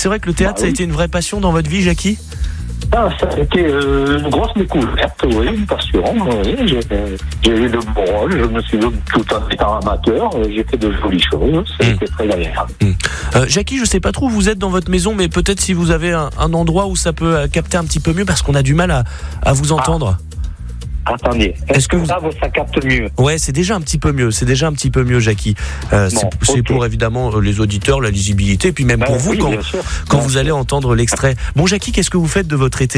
c'est vrai que le théâtre, ça a été une vraie passion dans votre vie, Jackie ? Ça a été une grosse découverte, oui, une passion. Oui. J'ai eu de bons rôles, je me suis dit tout en étant amateur, j'ai fait de jolies choses, c'était très agréable. Jackie, je sais pas trop où vous êtes dans votre maison, mais peut-être si vous avez un endroit où ça peut capter un petit peu mieux, parce qu'on a du mal à vous entendre. Attendez, est-ce que ça capte mieux ? Ouais, c'est déjà un petit peu mieux, Jackie. C'est pour évidemment les auditeurs, la lisibilité, et puis même pour vous quand vous allez entendre l'extrait. Bon, Jackie, qu'est-ce que vous faites de votre été ?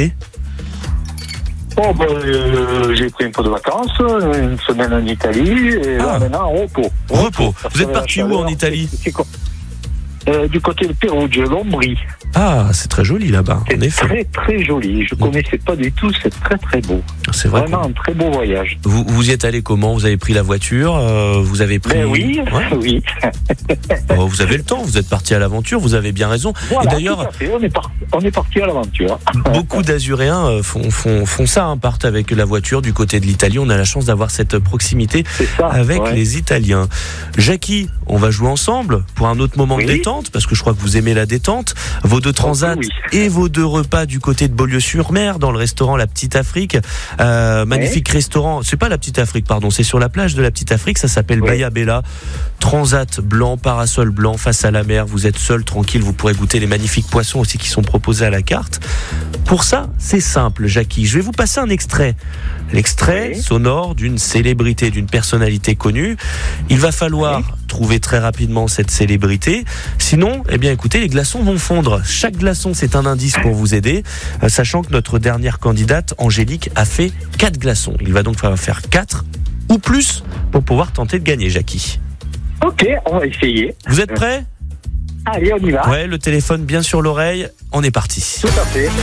J'ai pris un peu de vacances, une semaine en Italie, et là maintenant repos. Vous êtes parti où en Italie ? Du côté de Perugia, Lombrie. Ah, c'est très joli là-bas, en effet. C'est très très joli, je connaissais pas du tout, c'est très très beau. C'est vrai. Vraiment un très beau voyage. Vous y êtes allé comment ? Vous avez pris la voiture ? Vous avez pris... oui. Vous avez le temps, vous êtes parti à l'aventure, vous avez bien raison. Voilà, et d'ailleurs, tout à fait, on est parti à l'aventure. Beaucoup d'Azuréens font ça, partent avec la voiture du côté de l'Italie. On a la chance d'avoir cette proximité avec les Italiens. Jackie, on va jouer ensemble pour un autre moment de détente, parce que je crois que vous aimez la détente. Vos 2 transats et vos 2 repas du côté de Beaulieu-sur-Mer, dans le restaurant La Petite Afrique. Magnifique restaurant. C'est pas La Petite Afrique, pardon. C'est sur la plage de La Petite Afrique. Ça s'appelle Bahia Bella. Transat blanc, parasol blanc, face à la mer. Vous êtes seul, tranquille. Vous pourrez goûter les magnifiques poissons aussi qui sont proposés à la carte. Pour ça, c'est simple, Jackie. Je vais vous passer un extrait. L'extrait sonore d'une célébrité, d'une personnalité connue. Il va falloir trouver très rapidement cette célébrité. Sinon, écoutez, les glaçons vont fondre. Chaque glaçon, c'est un indice pour vous aider, sachant que notre dernière candidate, Angélique, a fait 4 glaçons. Il va donc falloir faire 4 ou plus pour pouvoir tenter de gagner, Jackie. Ok, on va essayer. Vous êtes prêts ? Allez, on y va. Ouais, le téléphone bien sur l'oreille. On est parti. Tout à fait.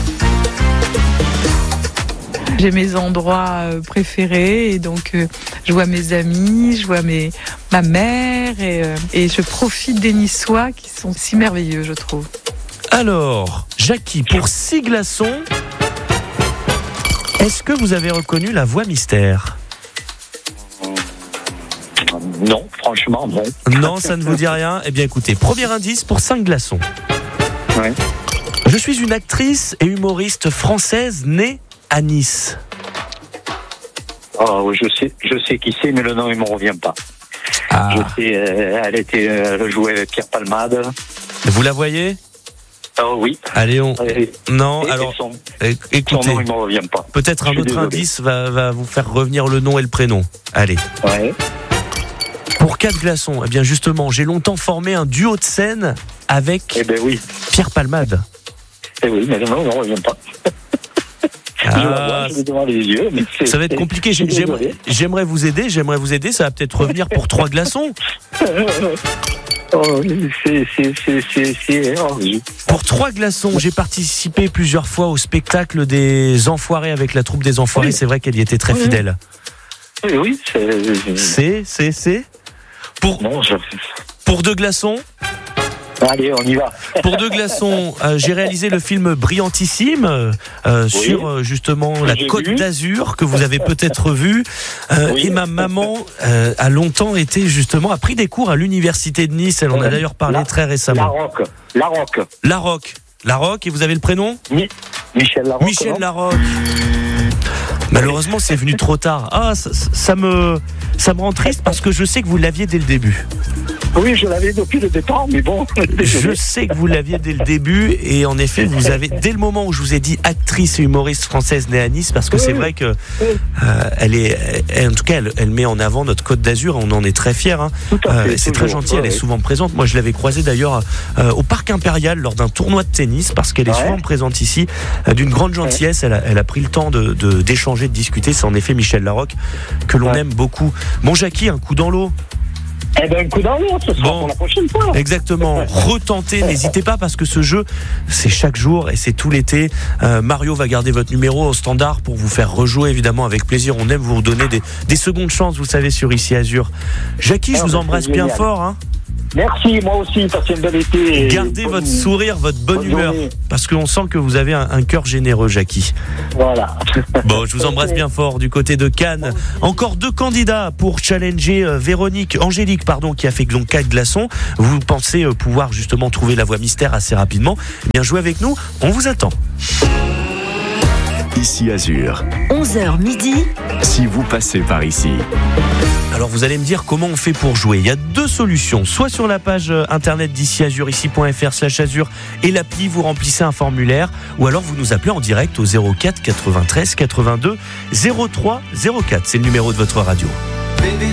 J'ai mes endroits préférés et donc je vois mes amis, je vois ma mère et je profite des Niçois qui sont si merveilleux, je trouve. Alors, Jackie, pour 6 glaçons, est-ce que vous avez reconnu la voix mystère ? Non, franchement, non. Non, ça ne vous dit rien ? Écoutez, premier indice pour 5 glaçons. Ouais. Je suis une actrice et humoriste française née à Nice. Oh, je sais qui c'est, mais le nom, il me revient pas. Je sais, elle jouait avec Pierre Palmade. Vous la voyez ? Oh oui. Allez, non, alors, écoutez, son nom, il me revient pas. Peut-être un autre indice va vous faire revenir le nom et le prénom. Allez. Ouais. Pour 4 glaçons, justement, j'ai longtemps formé un duo de scène avec Pierre Palmade. Oui, mais le nom, il me revient pas. Je vais devant les yeux, mais ça va être compliqué. J'aimerais vous aider. Ça va peut-être revenir pour 3 glaçons. Pour 3 glaçons, j'ai participé plusieurs fois au spectacle des Enfoirés avec la troupe des Enfoirés. Oui. C'est vrai qu'elle y était très fidèle. Oui, c'est. Pour 2 glaçons. Allez, on y va. Pour 2 glaçons, j'ai réalisé le film Brillantissime sur justement la Côte d'Azur que vous avez peut-être vu. Et ma maman a longtemps été justement a pris des cours à l'université de Nice. Elle en a d'ailleurs parlé très récemment. La Roque. Et vous avez le prénom ? Michel Larocque. Michel Larocque. Malheureusement, c'est venu trop tard. Ça me rend triste parce que je sais que vous l'aviez dès le début. Oui, je l'avais depuis le départ, mais bon. Je sais que vous l'aviez dès le début, et en effet, vous avez, dès le moment où je vous ai dit actrice et humoriste française née à Nice, parce que c'est vrai que en tout cas, elle met en avant notre Côte d'Azur, on en est très fiers. C'est très gentil, elle est souvent présente. Moi, je l'avais croisée d'ailleurs au Parc Impérial lors d'un tournoi de tennis, parce qu'elle est souvent présente ici, d'une grande gentillesse. Elle a pris le temps d'échanger, de discuter. C'est en effet Michel Larocque que l'on aime beaucoup. Bon, Jackie, un coup dans l'eau. Un coup dans l'eau, ce sera pour la prochaine fois. Exactement, retentez, n'hésitez pas, parce que ce jeu, c'est chaque jour et c'est tout l'été. Mario va garder votre numéro au standard pour vous faire rejouer, évidemment, avec plaisir. On aime vous redonner des secondes chances, vous savez, sur Ici Azur. Jackie, je vous embrasse bien fort. Merci, moi aussi, passez un bel été. Gardez votre sourire, votre bonne humeur, parce qu'on sent que vous avez un cœur généreux, Jackie. Voilà. Bon, je vous embrasse bien fort du côté de Cannes. Encore 2 candidats pour challenger Angélique, qui a fait donc 4 glaçons. Vous pensez pouvoir justement trouver la voie mystère assez rapidement? Bien, jouez avec nous, on vous attend. Ici Azur. 11h midi. Si vous passez par ici. Alors vous allez me dire comment on fait pour jouer. Il y a 2 solutions, soit sur la page internet d'ici Azur, ici.fr/Azur, et l'appli, vous remplissez un formulaire, ou alors vous nous appelez en direct au 04 93 82 03 04. C'est le numéro de votre radio.